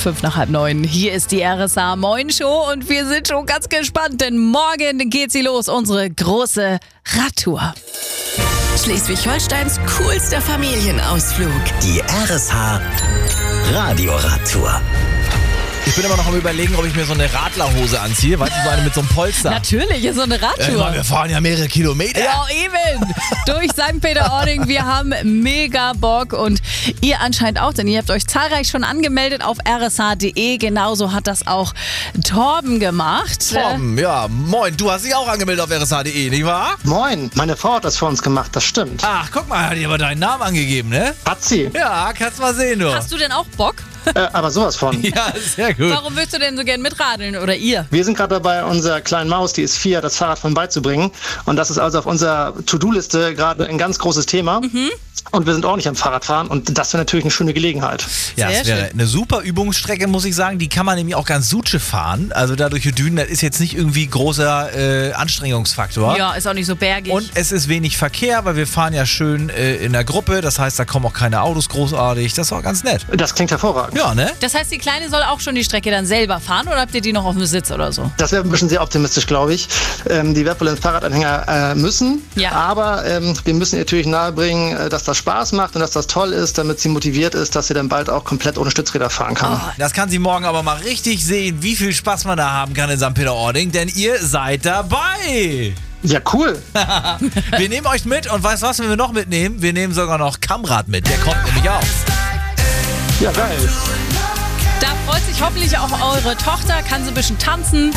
8:05. Hier ist die RSA Moin Show und wir sind schon ganz gespannt, denn morgen geht sie los, unsere große Radtour. Schleswig-Holsteins coolster Familienausflug. Die RSH Radioradtour. Ich bin immer noch am Überlegen, ob ich mir so eine Radlerhose anziehe. Weißt du, so eine mit so einem Polster. Natürlich, ist so eine Radtour. Wir fahren ja mehrere Kilometer. Ja, eben. Durch St. Peter-Ording. Wir haben mega Bock und ihr anscheinend auch, denn ihr habt euch zahlreich schon angemeldet auf rsh.de. Genauso hat das auch Torben gemacht. Torben, ja, moin. Du hast dich auch angemeldet auf rsh.de, nicht wahr? Moin, meine Frau hat das für uns gemacht, das stimmt. Ach, guck mal, hat die aber deinen Namen angegeben, ne? Hat sie. Ja, kannst mal sehen, du. Hast du denn auch Bock? Aber sowas von. Ja, sehr gut. Warum willst du denn so gern mitradeln oder ihr? Wir sind gerade dabei, unserer kleinen Maus, die ist 4, das Fahrrad von beizubringen. Und das ist also auf unserer To-Do-Liste gerade ein ganz großes Thema. Und wir sind ordentlich am Fahrradfahren und das wäre natürlich eine schöne Gelegenheit. Ja, Sehr es wäre schön. eine super Übungsstrecke, muss ich sagen. Die kann man nämlich auch ganz Suche fahren. Also da durch die Dünen, das ist jetzt nicht irgendwie großer Anstrengungsfaktor. Ja, ist auch nicht so bergig. Und es ist wenig Verkehr, weil wir fahren ja schön in der Gruppe. Das heißt, da kommen auch keine Autos großartig. Das war ganz nett. Das klingt hervorragend. Ja, ne? Das heißt, die Kleine soll auch schon die Strecke dann selber fahren oder habt ihr die noch auf dem Sitz oder so? Das wäre ein bisschen sehr optimistisch, glaube ich. Die wird wohl ins Fahrradanhänger müssen. Ja. Aber wir müssen ihr natürlich nahebringen, dass das Spaß macht und dass das toll ist, damit sie motiviert ist, dass sie dann bald auch komplett ohne Stützräder fahren kann. Das kann sie morgen aber mal richtig sehen, wie viel Spaß man da haben kann in St. Peter-Ording, denn ihr seid dabei. Ja, cool. Wir nehmen euch mit und weißt du was, wenn wir noch mitnehmen? Wir nehmen sogar noch Kamrat mit, der kommt nämlich auch. Ja, geil. Da freut sich hoffentlich auch eure Tochter, kann sie ein bisschen tanzen.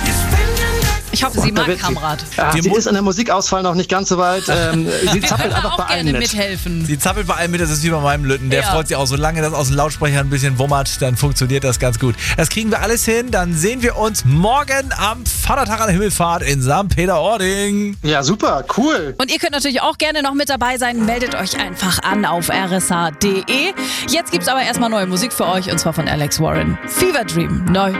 Ich hoffe, sie mag Kamrat. Ja, sie ist an der Musikauswahl noch nicht ganz so weit. Sie zappelt Kann einfach auch bei allen gerne mit. mithelfen. Sie zappelt bei allem mit, das ist wie bei meinem Lütten. Der Ja. freut sich auch, solange das aus dem Lautsprecher ein bisschen wummert, dann funktioniert das ganz gut. Das kriegen wir alles hin, dann sehen wir uns morgen am Vatertag an der Himmelfahrt in St. Peter-Ording. Ja, super, cool. Und ihr könnt natürlich auch gerne noch mit dabei sein. Meldet euch einfach an auf rsh.de. Jetzt gibt's aber erstmal neue Musik für euch und zwar von Alex Warren. Fever Dream, neu.